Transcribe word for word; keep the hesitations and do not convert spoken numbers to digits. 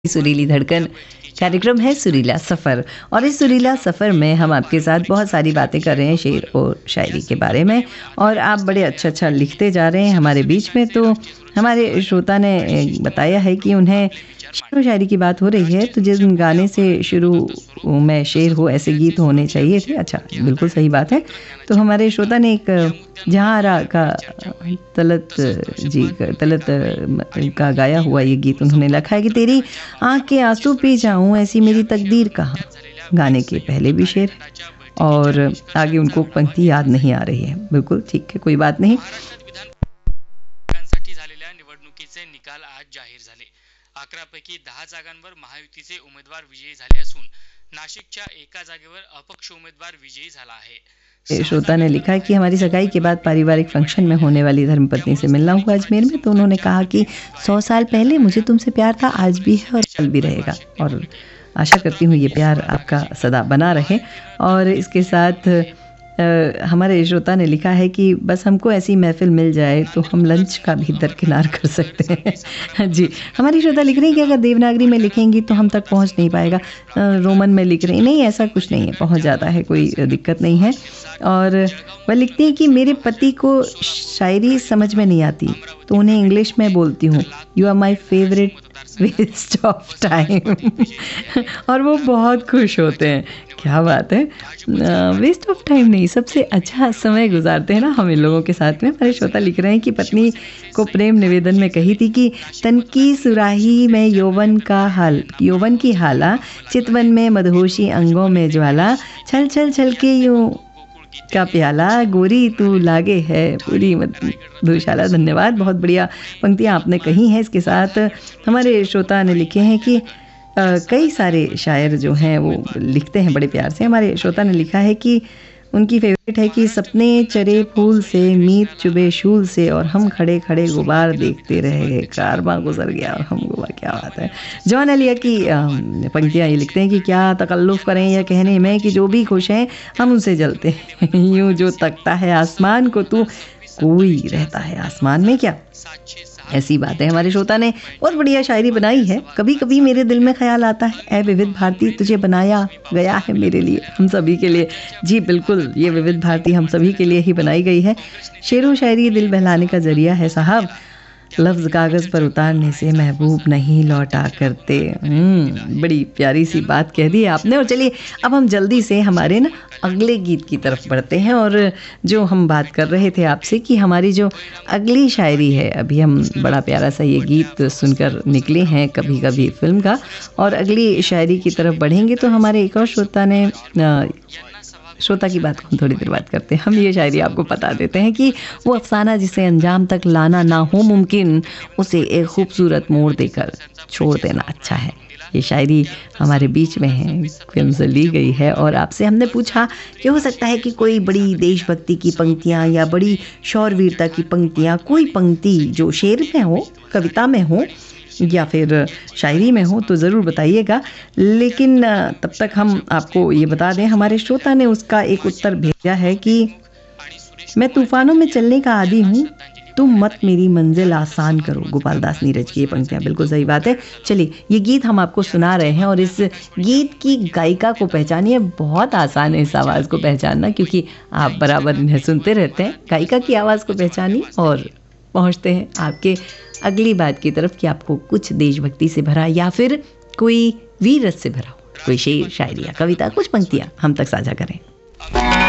सुरीली धड़कन कार्यक्रम है सुरीला सफ़र और इस सुरीला सफ़र में हम आपके साथ बहुत सारी बातें कर रहे हैं शेर और शायरी के बारे में और आप बड़े अच्छा अच्छा लिखते जा रहे हैं हमारे बीच में। तो हमारे श्रोता ने बताया है कि उन्हें शेर व शायरी की बात हो रही है तो जिस गाने से शुरू में शेर हो ऐसे गीत होने चाहिए थे। अच्छा, बिल्कुल सही बात है। तो हमारे श्रोता ने एक जहारा का तलत जी तलत का गाया हुआ ये गीत उन्होंने लिखा है कि तेरी आँख के आंसू पी जाऊं ऐसी मेरी तकदीर कहाँ। गाने के पहले भी शेर और आगे उनको पंक्ति याद नहीं आ रही है। बिल्कुल ठीक है, कोई बात नहीं। निवडणुकीचे निकाल आज जाहीर झाले। अकरा पैकी दहा जागांवर महायुतीचे उमेदवार विजयी झाले असून नाशिकच्या एका जागेवर अपक्ष उमेदवार विजयी झाला है। श्रोता ने लिखा कि हमारी सगाई के बाद पारिवारिक फंक्शन में होने वाली धर्मपत्नी से मिलना हुआ अजमेर में, तो उन्होंने कहा कि सौ साल पहले मुझे तुमसे प्यार था, आज भी है और कल भी रहेगा और आशा करती हूँ ये प्यार आपका सदा बना रहे। और इसके साथ आ, हमारे श्रोता ने लिखा है कि बस हमको ऐसी महफिल मिल जाए तो हम लंच का भी दरकिनार कर सकते हैं। जी, हमारी श्रोता लिख रही है कि अगर देवनागरी में लिखेंगी तो हम तक पहुंच नहीं पाएगा। रोमन में लिख रही नहीं, ऐसा कुछ नहीं है, पहुंच जाता है, कोई दिक्कत नहीं है। और वह लिखती है कि मेरे पति को शायरी समझ में नहीं आती तो उन्हें इंग्लिश में बोलती हूँ, you are my favourite waste of time. और वो बहुत खुश होते हैं। क्या बात है, वेस्ट ऑफ टाइम नहीं, सबसे अच्छा समय गुजारते हैं ना हम इन लोगों के साथ में। हमारे श्रोता लिख रहे हैं कि पत्नी को प्रेम निवेदन में कही थी कि तन की सुराही में यौवन का हाल यौवन की हाला, चितवन में मदहोशी अंगों में ज्वाला, छल छल छल के यूं का प्याला, गोरी तू लागे है पूरी मधुशाला। धन्यवाद, बहुत बढ़िया पंक्तियाँ आपने कही हैं। इसके साथ हमारे श्रोता ने लिखे हैं कि आ, कई सारे शायर जो हैं वो लिखते हैं बड़े प्यार से। हमारे श्रोता ने लिखा है कि उनकी फेवरेट है कि सपने चरे फूल से, मीत चुबे शूल से और हम खड़े खड़े गुबार देखते रहे, कारवां गुजर गया और हम गुबार। क्या बात है। जॉन एलिया की पंक्तियाँ ये लिखते हैं कि क्या तकल्लुफ़ करें यह कहने में कि जो भी खुश हैं हम उनसे जलते हैं, यूँ जो तकता है आसमान को तू कोई रहता है आसमान में क्या। ऐसी बात है। हमारे श्रोता ने बहुत बढ़िया शायरी बनाई है। कभी कभी मेरे दिल में ख्याल आता है, ऐ विविध भारती तुझे बनाया गया है मेरे लिए, हम सभी के लिए। जी बिल्कुल, ये विविध भारती हम सभी के लिए ही बनाई गई है। शेर व शायरी दिल बहलाने का जरिया है साहब, लफ्ज़ कागज़ पर उतारने से महबूब नहीं लौटा करते। बड़ी प्यारी सी बात कह दी आपने। और चलिए अब हम जल्दी से हमारे ना अगले गीत की तरफ बढ़ते हैं। और जो हम बात कर रहे थे आपसे कि हमारी जो अगली शायरी है, अभी हम बड़ा प्यारा सा ये गीत सुनकर निकले हैं कभी कभी फिल्म का, और अगली शायरी की तरफ बढ़ेंगे तो हमारे एक और श्रोता ने आ, श्रोता की बात को थोड़ी देर बात करते हैं। हम ये शायरी आपको बता देते हैं कि वो अफसाना जिसे अंजाम तक लाना ना हो मुमकिन, उसे एक खूबसूरत मोड़ देकर छोड़ देना अच्छा है। ये शायरी हमारे बीच में है, फिल्म से ली गई है। और आपसे हमने पूछा कि हो सकता है कि कोई बड़ी देशभक्ति की पंक्तियाँ या बड़ी शौरवीरता की पंक्तियाँ, कोई पंक्ति जो शेर में हो, कविता में हो या फिर शायरी में हो तो ज़रूर बताइएगा। लेकिन तब तक हम आपको ये बता दें, हमारे श्रोता ने उसका एक उत्तर भेजा है कि मैं तूफ़ानों में चलने का आदी हूँ, तुम मत मेरी मंजिल आसान करो। गोपाल दास नीरज की ये पंक्तियाँ, बिल्कुल सही बात है। चलिए ये गीत हम आपको सुना रहे हैं और इस गीत की गायिका को पहचानिए। बहुत आसान है इस आवाज़ को पहचानना, क्योंकि आप बराबर इन्हें सुनते रहते हैं। गायिका की आवाज़ को पहचानिए और पहुँचते हैं आपके अगली बात की तरफ कि आपको कुछ देशभक्ति से भरा या फिर कोई वीरत से भरा हो, कोई शेर, शायरी या कविता, कुछ पंक्तियाँ हम तक साझा करें।